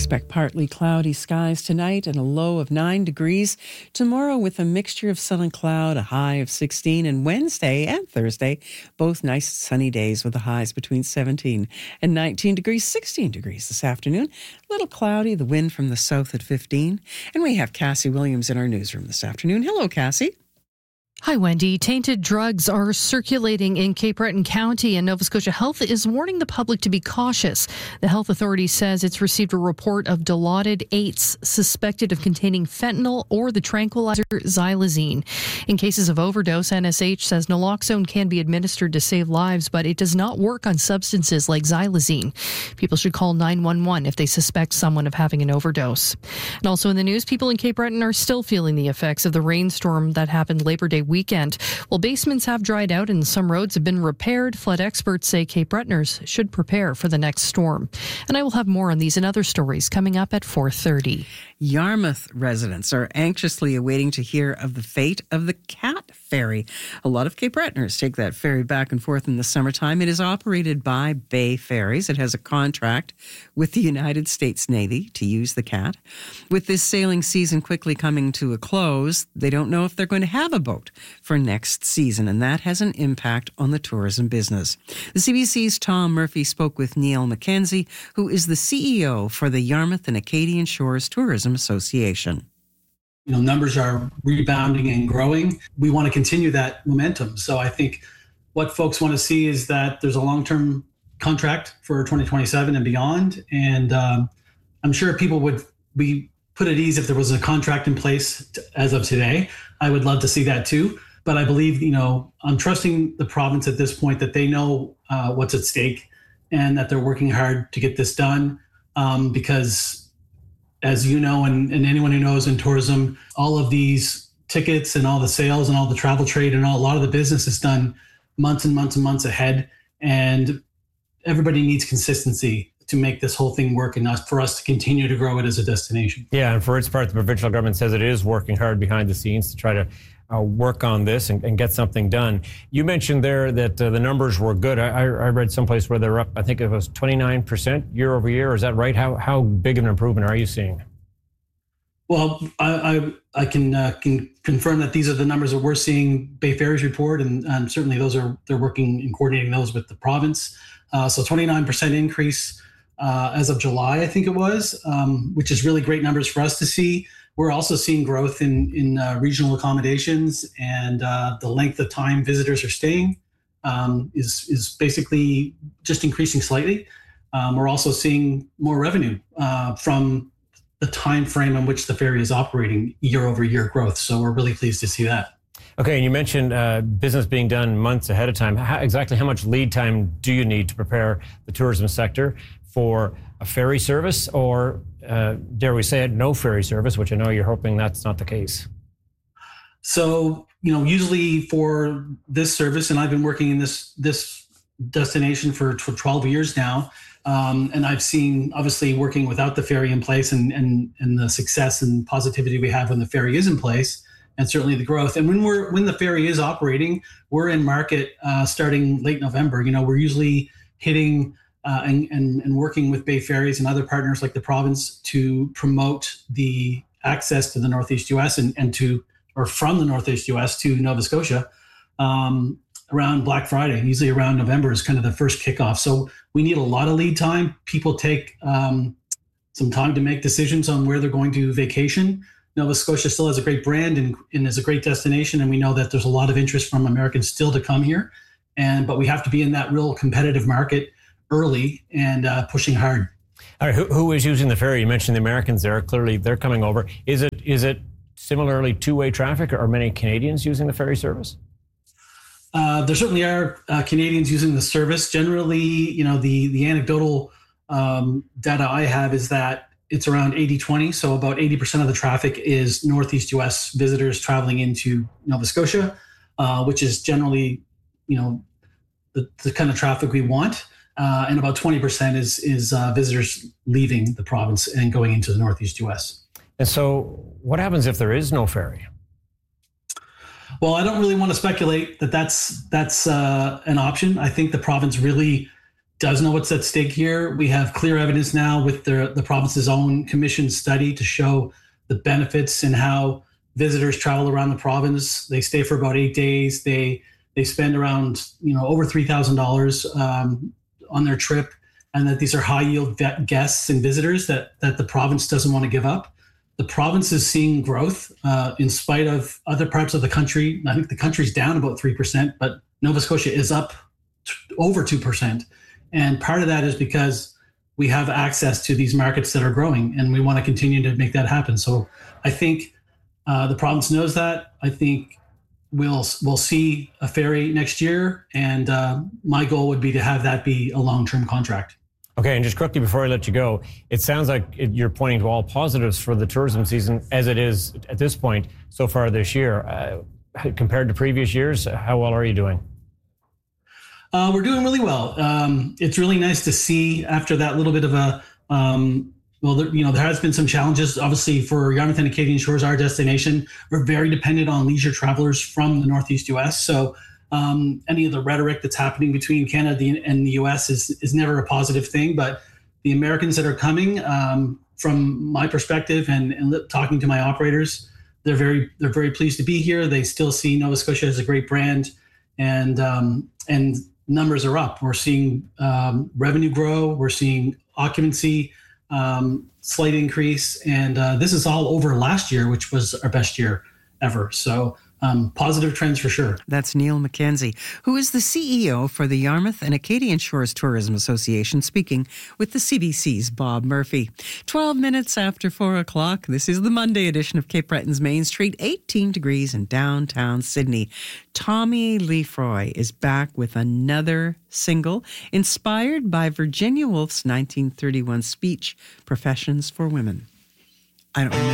Expect partly cloudy skies tonight and a low of 9 degrees. Tomorrow with a mixture of sun and cloud, a high of 16. And Wednesday and Thursday, both nice sunny days with the highs between 17 and 19 degrees, 16 degrees this afternoon. A little cloudy, the wind from the south at 15. And we have Cassie Williams in our newsroom this afternoon. Hello, Cassie. Hi, Wendy. Tainted drugs are circulating in Cape Breton County, and Nova Scotia Health is warning the public to be cautious. The health authority says it's received a report of Dilaudid 8s suspected of containing fentanyl or the tranquilizer xylazine. In cases of overdose, NSH says naloxone can be administered to save lives, but it does not work on substances like xylazine. People should call 911 if they suspect someone of having an overdose. And also in the news, people in Cape Breton are still feeling the effects of the rainstorm that happened Labor Day weekend. While basements have dried out and some roads have been repaired, flood experts say Cape Bretoners should prepare for the next storm. And I will have more on these and other stories coming up at 4:30. Yarmouth residents are anxiously awaiting to hear of the fate of the Cat Ferry. A lot of Cape Bretoners take that ferry back and forth in the summertime. It is operated by Bay Ferries. It has a contract with the United States Navy to use the Cat. With this sailing season quickly coming to a close, they don't know if they're going to have a boat for next season, and that has an impact on the tourism business. The CBC's Tom Murphy spoke with Neil McKenzie, who is the CEO for the Yarmouth and Acadian Shores Tourism Association. Numbers are rebounding and growing. We want to continue that momentum. So I think what folks want to see is that there's a long-term contract for 2027 and beyond. And I'm sure people would be put at ease if there was a contract in place as of today. I would love to see that too. But I believe, I'm trusting the province at this point that they know what's at stake and that they're working hard to get this done because as you know, and anyone who knows in tourism, all of these tickets and all the sales and all the travel trade and a lot of the business is done months and months and months ahead. And everybody needs consistency to make this whole thing work and not for us to continue to grow it as a destination. Yeah, and for its part, the provincial government says it is working hard behind the scenes to try to work on this and get something done. You mentioned there that the numbers were good. I read someplace where they're up, I think it was 29% year over year. Is that right? How big of an improvement are you seeing? Well, I can confirm that these are the numbers that we're seeing. Bay Ferries report, and certainly they're working and coordinating those with the province. So 29% increase as of July, I think it was, which is really great numbers for us to see. We're also seeing growth in regional accommodations, and the length of time visitors are staying is basically just increasing slightly. We're also seeing more revenue from the time frame in which the ferry is operating, year over year growth. So we're really pleased to see that. Okay, and you mentioned business being done months ahead of time. Exactly how much lead time do you need to prepare the tourism sector for a ferry service, or dare we say it, no ferry service, which I know you're hoping that's not the case? So, usually for this service, and I've been working in this destination for 12 years now, and I've seen, obviously, working without the ferry in place and the success and positivity we have when the ferry is in place, and certainly the growth. And when the ferry is operating, we're in market starting late November. We're usually hitting and working with Bay Ferries and other partners like the province to promote the access to the Northeast US and from the Northeast US to Nova Scotia around Black Friday. Usually around November is kind of the first kickoff. So we need a lot of lead time. People take some time to make decisions on where they're going to vacation. Nova Scotia still has a great brand and is a great destination. And we know that there's a lot of interest from Americans still to come here. But we have to be in that real competitive market early and pushing hard. All right, who is using the ferry? You mentioned the Americans there. Clearly, they're coming over. Is it similarly two-way traffic? Or are many Canadians using the ferry service? There certainly are Canadians using the service. Generally, the anecdotal data I have is that it's around 80-20. So about 80% of the traffic is Northeast US visitors traveling into Nova Scotia, which is generally, the kind of traffic we want. And about 20% is visitors leaving the province and going into the Northeast US. And so what happens if there is no ferry? Well, I don't really want to speculate that that's an option. I think the province really does know what's at stake here. We have clear evidence now with the province's own commission study to show the benefits and how visitors travel around the province. They stay for about 8 days. They spend around over $3,000 on their trip, and that these are high yield guests and visitors that the province doesn't want to give up. The province is seeing growth in spite of other parts of the country. I think the country's down about 3%, but Nova Scotia is up over 2%. And part of that is because we have access to these markets that are growing, and we want to continue to make that happen. So I think the province knows that. I think we'll see a ferry next year, and my goal would be to have that be a long-term contract. Okay, and just quickly before I let you go, it sounds like you're pointing to all positives for the tourism season as it is at this point so far this year. Compared to previous years, how well are you doing? We're doing really well. It's really nice to see after that little bit of a, there has been some challenges, obviously, for Yarmouth and Acadian Shores, our destination. We're very dependent on leisure travelers from the Northeast U.S., so any of the rhetoric that's happening between Canada and the U.S. is never a positive thing. But the Americans that are coming, from my perspective and talking to my operators, they're very pleased to be here. They still see Nova Scotia as a great brand, and numbers are up. We're seeing revenue grow. We're seeing occupancy slight increase, and this is all over last year, which was our best year ever. So positive trends for sure. That's Neil McKenzie, who is the CEO for the Yarmouth and Acadian Shores Tourism Association, speaking with the CBC's Bob Murphy. 12 minutes after 4 o'clock. This is the Monday edition of Cape Breton's Main Street, 18 degrees in downtown Sydney. Tommy Lefroy is back with another single inspired by Virginia Woolf's 1931 speech, Professions for Women. I don't remember.